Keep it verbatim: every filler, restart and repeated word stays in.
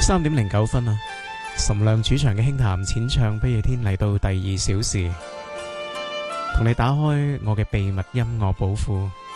三點零九分啊！岑亮主場嘅輕談淺唱不夜天嚟到第二小時，同你打開我嘅秘密音樂寶庫。